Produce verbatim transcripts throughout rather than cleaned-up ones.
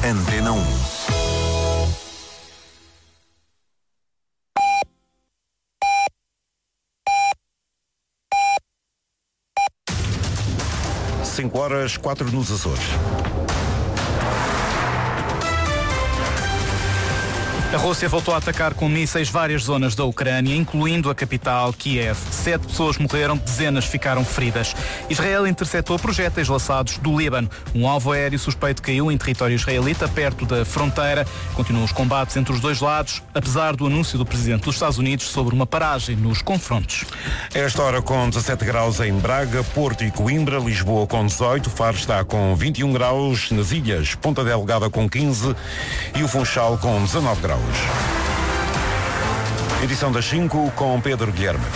Antena um. Cinco horas, quatro nos Açores. A Rússia voltou a atacar com mísseis várias zonas da Ucrânia, incluindo a capital, Kiev. Sete pessoas morreram, dezenas ficaram feridas. Israel interceptou projéteis lançados do Líbano. Um alvo aéreo suspeito caiu em território israelita, perto da fronteira. Continuam os combates entre os dois lados, apesar do anúncio do presidente dos Estados Unidos sobre uma paragem nos confrontos. Esta hora com dezassete graus em Braga, Porto e Coimbra, Lisboa com dezoito, Faro está com vinte e um graus, nas ilhas Ponta Delgada com quinze e o Funchal com dezanove graus. Edição das cinco com Pedro Guilherme.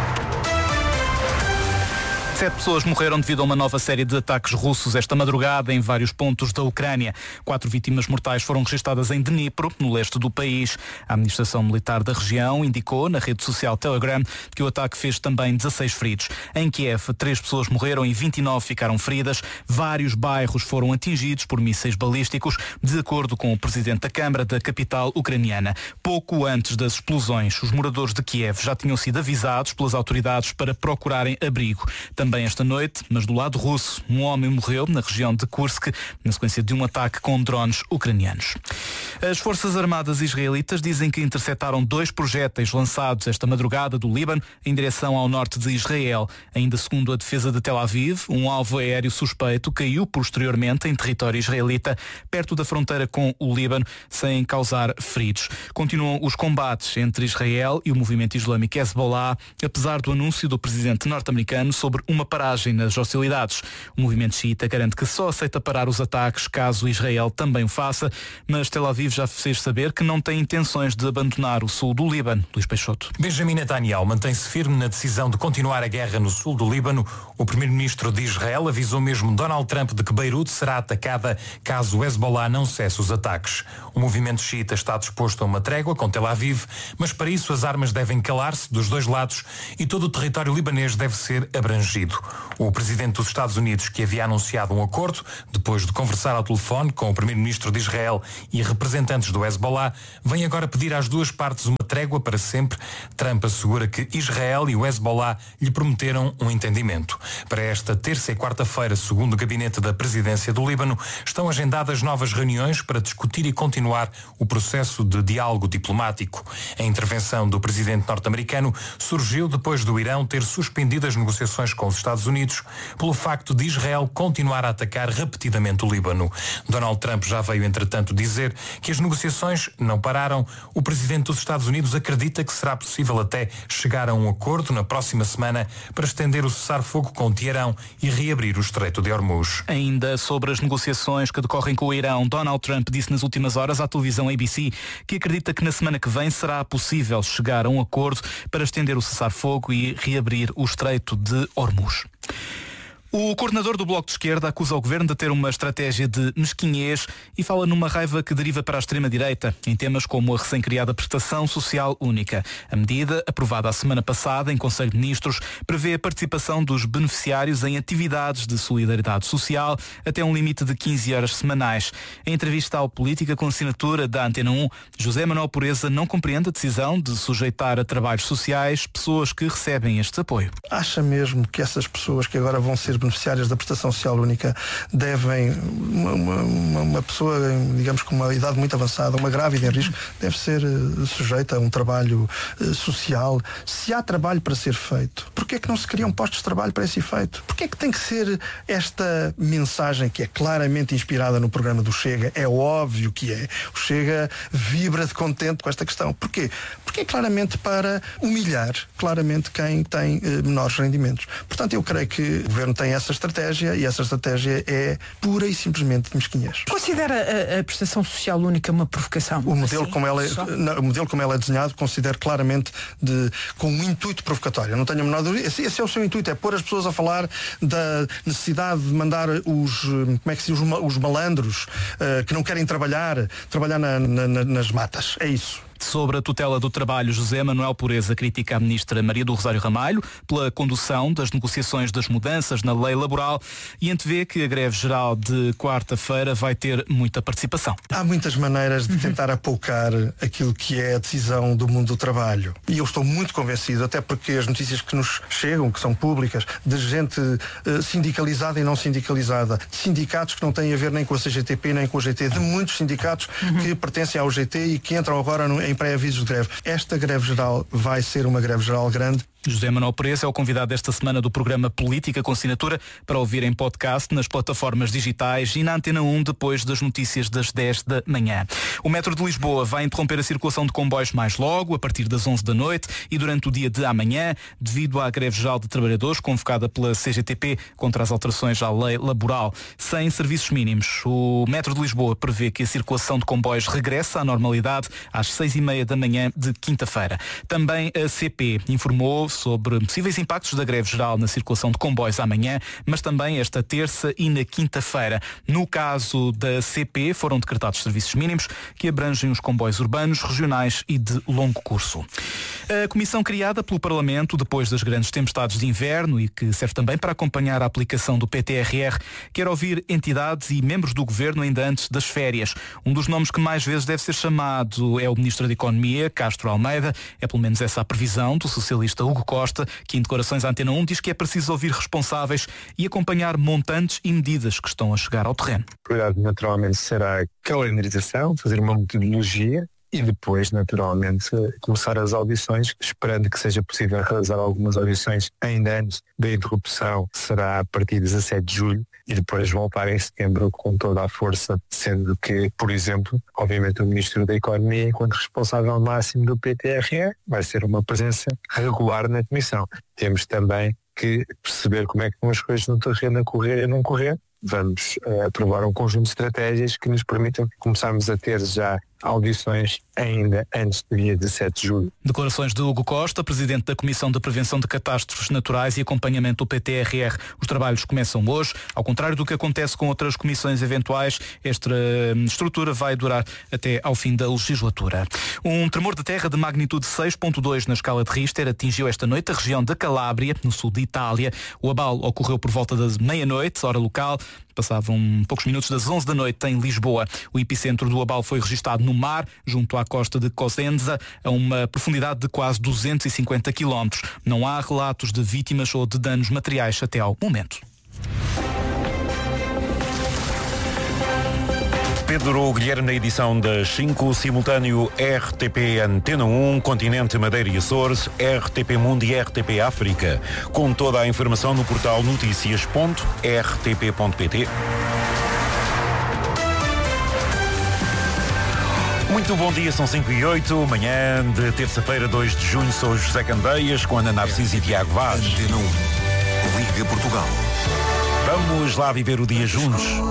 Sete pessoas morreram devido a uma nova série de ataques russos esta madrugada em vários pontos da Ucrânia. Quatro vítimas mortais foram registadas em Dnipro, no leste do país. A administração militar da região indicou na rede social Telegram que o ataque fez também dezasseis feridos. Em Kiev, três pessoas morreram e vinte e nove ficaram feridas. Vários bairros foram atingidos por mísseis balísticos, de acordo com o presidente da Câmara da capital ucraniana. Pouco antes das explosões, os moradores de Kiev já tinham sido avisados pelas autoridades para procurarem abrigo. Também Também esta noite, mas do lado russo, um homem morreu na região de Kursk na sequência de um ataque com drones ucranianos. As Forças Armadas israelitas dizem que interceptaram dois projéteis lançados esta madrugada do Líbano em direção ao norte de Israel. Ainda segundo a defesa de Tel Aviv, um alvo aéreo suspeito caiu posteriormente em território israelita, perto da fronteira com o Líbano, sem causar feridos. Continuam os combates entre Israel e o movimento islâmico Hezbollah, apesar do anúncio do presidente norte-americano sobre uma paragem nas hostilidades. O movimento xiita garante que só aceita parar os ataques caso Israel também o faça, mas Tel Aviv já fez saber que não tem intenções de abandonar o sul do Líbano. Luís Peixoto. Benjamin Netanyahu mantém-se firme na decisão de continuar a guerra no sul do Líbano. O primeiro-ministro de Israel avisou mesmo Donald Trump de que Beirute será atacada caso o Hezbollah não cesse os ataques. O movimento xiita está disposto a uma trégua com Tel Aviv, mas para isso as armas devem calar-se dos dois lados e todo o território libanês deve ser abrangido. O presidente dos Estados Unidos, que havia anunciado um acordo, depois de conversar ao telefone com o primeiro-ministro de Israel e representantes do Hezbollah, vem agora pedir às duas partes uma trégua para sempre. Trump assegura que Israel e o Hezbollah lhe prometeram um entendimento. Para esta terça e quarta-feira, segundo o gabinete da presidência do Líbano, estão agendadas novas reuniões para discutir e continuar o processo de diálogo diplomático. A intervenção do presidente norte-americano surgiu depois do Irão ter suspendido as negociações com os Estados Unidos pelo facto de Israel continuar a atacar repetidamente o Líbano. Donald Trump já veio, entretanto, dizer que as negociações não pararam. O presidente dos Estados Unidos acredita que será possível até chegar a um acordo na próxima semana para estender o cessar-fogo com Teherão e reabrir o Estreito de Hormuz. Ainda sobre as negociações que decorrem com o Irão, Donald Trump disse nas últimas horas à televisão A B C que acredita que na semana que vem será possível chegar a um acordo para estender o cessar-fogo e reabrir o Estreito de Hormuz. O coordenador do Bloco de Esquerda acusa o governo de ter uma estratégia de mesquinhez e fala numa raiva que deriva para a extrema-direita, em temas como a recém-criada prestação social única. A medida, aprovada a semana passada em Conselho de Ministros, prevê a participação dos beneficiários em atividades de solidariedade social até um limite de quinze horas semanais. Em entrevista ao Política com assinatura da Antena um, José Manuel Pureza não compreende a decisão de sujeitar a trabalhos sociais pessoas que recebem este apoio. Acha mesmo que essas pessoas que agora vão ser beneficiárias da prestação social única devem, uma, uma, uma pessoa, digamos, com uma idade muito avançada, uma grávida em risco, deve ser uh, sujeita a um trabalho uh, social? Se há trabalho para ser feito, porquê é que não se criam postos de trabalho para esse efeito? Porquê é que tem que ser esta mensagem que é claramente inspirada no programa do Chega? É óbvio que é. O Chega vibra de contente com esta questão. Porquê? Porque é claramente para humilhar claramente quem tem uh, menores rendimentos. Portanto, eu creio que o Governo tem essa estratégia e essa estratégia é pura e simplesmente de mesquinhez. Considera a, a prestação social única uma provocação? O modelo, assim, como ela é, não, o modelo como ela é desenhado, considero claramente de, com um intuito provocatório. Não tenho a menor dúvida. Esse, esse é o seu intuito, é pôr as pessoas a falar da necessidade de mandar os, como é que se diz, os malandros uh, que não querem trabalhar, trabalhar na, na, nas matas. É isso. Sobre a tutela do trabalho, José Manuel Pureza critica a ministra Maria do Rosário Ramalho pela condução das negociações das mudanças na lei laboral e antevê que a greve geral de quarta-feira vai ter muita participação. Há muitas maneiras de tentar apoucar aquilo que é a decisão do mundo do trabalho. E eu estou muito convencido, até porque as notícias que nos chegam, que são públicas, de gente uh, sindicalizada e não sindicalizada, de sindicatos que não têm a ver nem com a C G T P nem com a G T, de muitos sindicatos uhum. que pertencem ao G T e que entram agora no, em pré-avisos de greve. Esta greve geral vai ser uma greve geral grande. José Manuel Pureza é o convidado desta semana do programa Política com Assinatura, para ouvir em podcast nas plataformas digitais e na Antena um depois das notícias das dez da manhã. O Metro de Lisboa vai interromper a circulação de comboios mais logo, a partir das onze da noite e durante o dia de amanhã, devido à greve geral de trabalhadores convocada pela C G T P contra as alterações à lei laboral. Sem serviços mínimos, o Metro de Lisboa prevê que a circulação de comboios regressa à normalidade às seis e meia da manhã de quinta-feira. Também a C P informou sobre possíveis impactos da greve geral na circulação de comboios amanhã, mas também esta terça e na quinta-feira. No caso da C P, foram decretados serviços mínimos que abrangem os comboios urbanos, regionais e de longo curso. A comissão criada pelo Parlamento depois das grandes tempestades de inverno e que serve também para acompanhar a aplicação do P T R R, quer ouvir entidades e membros do Governo ainda antes das férias. Um dos nomes que mais vezes deve ser chamado é o Ministro da Economia, Castro Almeida. É pelo menos essa a previsão do socialista Hugo Costa, que em declarações à Antena um diz que é preciso ouvir responsáveis e acompanhar montantes e medidas que estão a chegar ao terreno. A prioridade naturalmente será a calendarização, fazer uma metodologia e depois, naturalmente, começar as audições, esperando que seja possível realizar algumas audições ainda antes da interrupção, será a partir de dezassete de julho, e depois voltar em setembro com toda a força, sendo que, por exemplo, obviamente o Ministro da Economia, enquanto responsável máximo do P T R R, vai ser uma presença regular na Comissão. Temos também que perceber como é que estão as coisas no terreno a correr e não correr. Vamos uh, aprovar um conjunto de estratégias que nos permitam começarmos a ter já audições ainda antes do dia dezassete de julho. Declarações de Hugo Costa, Presidente da Comissão de Prevenção de Catástrofes Naturais e Acompanhamento do P T R R. Os trabalhos começam hoje. Ao contrário do que acontece com outras comissões eventuais, esta estrutura vai durar até ao fim da legislatura. Um tremor de terra de magnitude seis ponto dois na escala de Richter atingiu esta noite a região da Calábria, no sul de Itália. O abalo ocorreu por volta das meia-noite, hora local. Passavam poucos minutos das onze da noite em Lisboa. O epicentro do abalo foi registado no mar, junto à costa de Cosenza, a uma profundidade de quase duzentos e cinquenta quilómetros. Não há relatos de vítimas ou de danos materiais até ao momento. Pedro Guilherme na edição das cinco, simultâneo R T P Antena um, Continente, Madeira e Açores, R T P Mundo e R T P África. Com toda a informação no portal notícias ponto r t p ponto p t. Muito bom dia, são cinco e oito, manhã de terça-feira, dois de junho, sou José Candeias, com Ana Narciso e Tiago Vaz. Antena um, Liga Portugal. Vamos lá viver o dia juntos.